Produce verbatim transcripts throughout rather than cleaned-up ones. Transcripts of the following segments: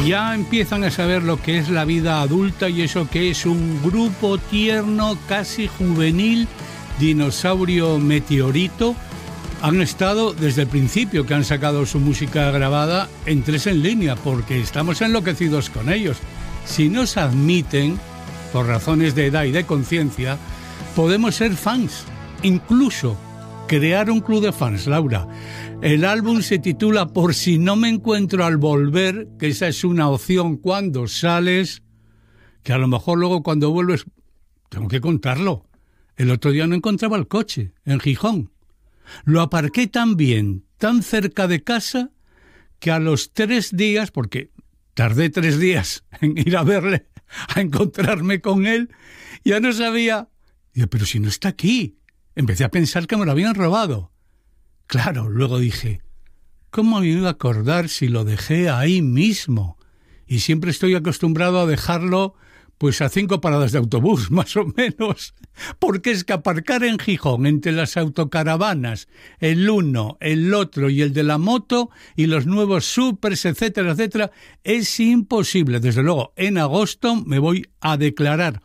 ya empiezan a saber lo que es la vida adulta y eso que es un grupo tierno, casi juvenil, Dinosaurio Meteorito. Han estado desde el principio que han sacado su música grabada en tres en línea, porque estamos enloquecidos con ellos. Si nos admiten, por razones de edad y de conciencia, podemos ser fans, incluso crear un club de fans, Laura. El álbum se titula Por si no me encuentro al volver, que esa es una opción cuando sales, que a lo mejor luego cuando vuelves, tengo que contarlo. El otro día no encontraba el coche, en Gijón. Lo aparqué tan bien, tan cerca de casa, que a los tres días, porque tardé tres días en ir a verle, a encontrarme con él, ya no sabía. Digo, pero si no está aquí. Empecé a pensar que me lo habían robado. Claro, luego dije, ¿cómo me iba a acordar si lo dejé ahí mismo? Y siempre estoy acostumbrado a dejarlo pues a cinco paradas de autobús, más o menos. Porque es que aparcar en Gijón entre las autocaravanas, el uno, el otro y el de la moto y los nuevos supers, etcétera, etcétera, es imposible. Desde luego, en agosto me voy a declarar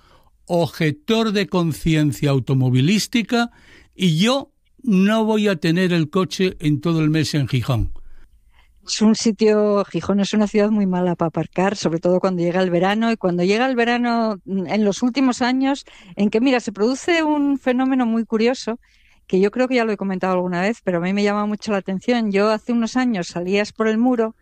objetor de conciencia automovilística y yo no voy a tener el coche en todo el mes en Gijón. Es un sitio, Gijón es una ciudad muy mala para aparcar, sobre todo cuando llega el verano, y cuando llega el verano en los últimos años, en que, mira, se produce un fenómeno muy curioso, que yo creo que ya lo he comentado alguna vez, pero a mí me llama mucho la atención. Yo hace unos años salías por el muro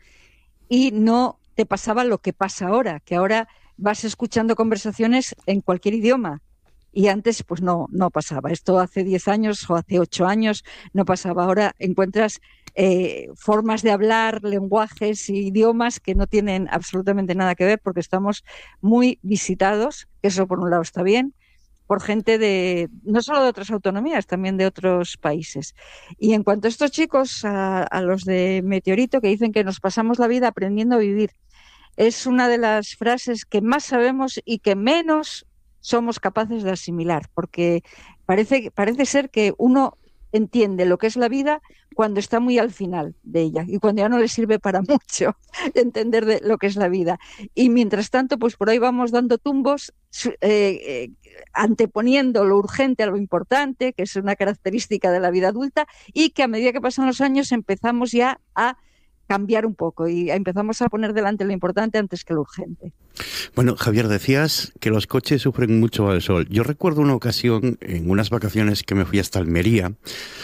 y no te pasaba lo que pasa ahora, que ahora vas escuchando conversaciones en cualquier idioma. Y antes, pues no, no pasaba. Esto hace diez años o hace ocho años no pasaba. Ahora encuentras eh, formas de hablar, lenguajes y idiomas que no tienen absolutamente nada que ver porque estamos muy visitados, que eso por un lado está bien, por gente de, no solo de otras autonomías, también de otros países. Y en cuanto a estos chicos, a, a los de Meteorito, que dicen que nos pasamos la vida aprendiendo a vivir, es una de las frases que más sabemos y que menos somos capaces de asimilar, porque parece, parece ser que uno entiende lo que es la vida cuando está muy al final de ella y cuando ya no le sirve para mucho entender de lo que es la vida. Y mientras tanto, pues por ahí vamos dando tumbos, eh, eh, anteponiendo lo urgente a lo importante, que es una característica de la vida adulta, y que a medida que pasan los años empezamos ya a cambiar un poco y empezamos a poner delante lo importante antes que lo urgente. Bueno, Javier, decías que los coches sufren mucho al sol. Yo recuerdo una ocasión, en unas vacaciones que me fui hasta Almería,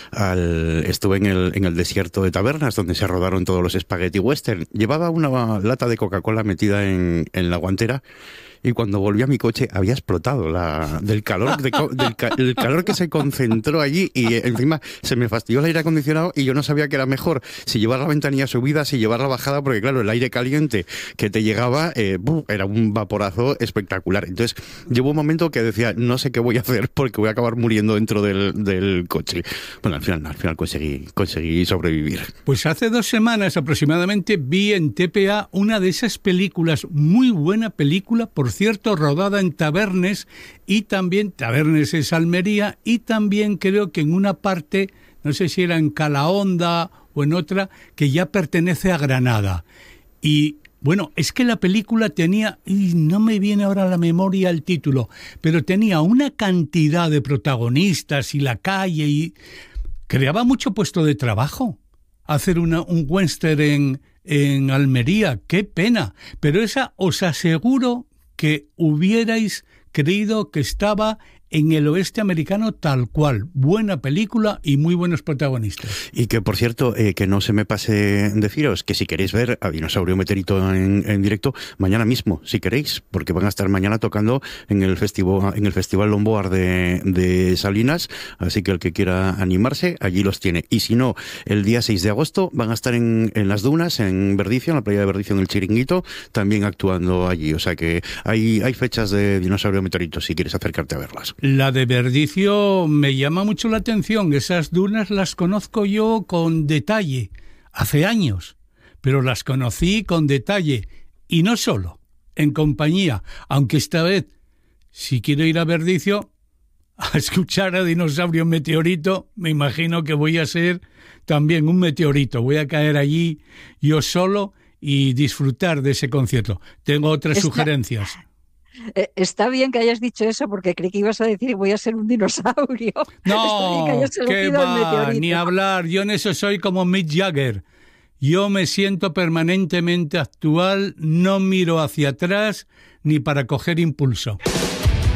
al, estuve en el, en el desierto de Tabernas, donde se rodaron todos los spaghetti western. Llevaba una lata de Coca-Cola metida en, en la guantera, y cuando volví a mi coche había explotado la, del calor de, del, del calor que se concentró allí, y encima se me fastidió el aire acondicionado y yo no sabía que era mejor si llevar la ventanilla subida, si llevar la bajada, porque claro, el aire caliente que te llegaba eh, era un vaporazo espectacular. Entonces llegó un momento que decía, no sé qué voy a hacer porque voy a acabar muriendo dentro del, del coche. Bueno, al final, al final conseguí, conseguí sobrevivir. Pues hace dos semanas aproximadamente vi en T P A una de esas películas, muy buena película, por cierto, rodada en Tabernes, y también, Tabernes es Almería, y también creo que en una parte, no sé si era en Calahonda o en otra, que ya pertenece a Granada. Y bueno, es que la película tenía, y no me viene ahora a la memoria el título, pero tenía una cantidad de protagonistas y la calle, y creaba mucho puesto de trabajo hacer una, un western en, en Almería. ¡Qué pena! Pero esa os aseguro que hubierais creído que estaba en el oeste americano tal cual. Buena película y muy buenos protagonistas. Y que, por cierto, eh, que no se me pase deciros que si queréis ver a Dinosaurio Meteorito en, en directo, mañana mismo, si queréis, porque van a estar mañana tocando en el festival, en el Festival Lomboard de, de Salinas, así que el que quiera animarse, allí los tiene. Y si no, el día seis de agosto van a estar en, en las dunas, en Verdicio, en la playa de Verdicio, en el Chiringuito, también actuando allí. O sea que hay, hay fechas de Dinosaurio Meteorito si quieres acercarte a verlas. La de Verdicio me llama mucho la atención. Esas dunas las conozco yo con detalle, hace años, pero las conocí con detalle, y no solo, en compañía, aunque esta vez, si quiero ir a Verdicio a escuchar a Dinosaurio Meteorito, me imagino que voy a ser también un meteorito. Voy a caer allí yo solo y disfrutar de ese concierto. Tengo otras Está, sugerencias. Está bien que hayas dicho eso porque creí que ibas a decir voy a ser un dinosaurio. No, qué va, ni hablar. Yo en eso soy como Mick Jagger. Yo me siento permanentemente actual, no miro hacia atrás ni para coger impulso.